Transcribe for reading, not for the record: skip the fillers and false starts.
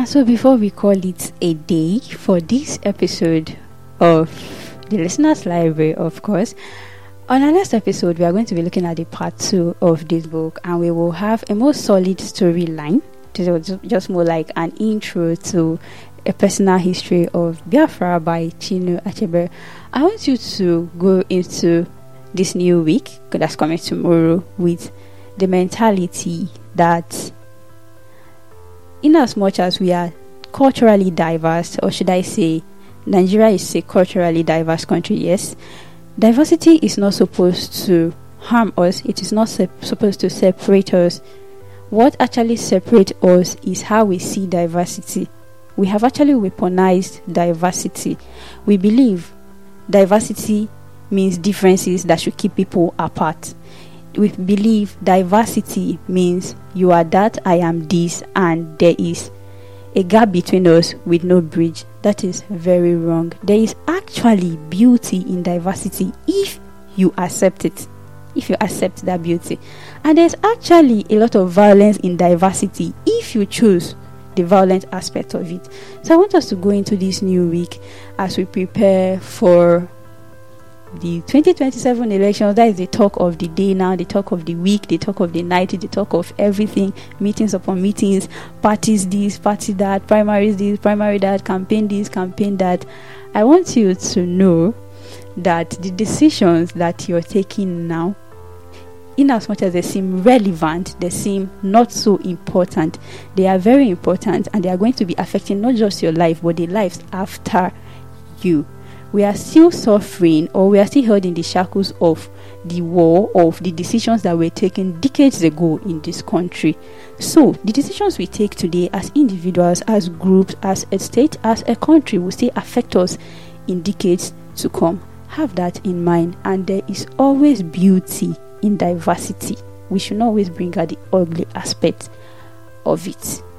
And so before we call it a day for this episode of the Listener's Library, of course, on our next episode, we are going to be looking at the part 2 of this book, and we will have a more solid storyline, just more like an intro to a personal history of Biafra by Chinua Achebe. I want you to go into this new week, that's coming tomorrow, with the mentality that in as much as we are culturally diverse, or should I say, Nigeria is a culturally diverse country, yes, diversity is not supposed to harm us, it is not supposed to separate us. What actually separates us is how we see diversity. We have actually weaponized diversity. We believe diversity means differences that should keep people apart. We believe diversity means you are that, I am this, and there is a gap between us with no bridge. That is very wrong. There is actually beauty in diversity if you accept it, if you accept that beauty. And there's actually a lot of violence in diversity if you choose the violent aspect of it. So I want us to go into this new week as we prepare for the 2027 elections. That is the talk of the day now, the talk of the week, the talk of the night, the talk of everything, meetings upon meetings, parties this, party that, primaries this, primary that, campaign this, campaign that. I want you to know that the decisions that you're taking now, in as much as they seem relevant, they seem not so important, they are very important, and they are going to be affecting not just your life, but the lives after you. We are still suffering, or we are still held in the shackles of the war, of the decisions that were taken decades ago in this country. So the decisions we take today as individuals, as groups, as a state, as a country will still affect us in decades to come. Have that in mind. And there is always beauty in diversity. We should not always bring out the ugly aspect of it.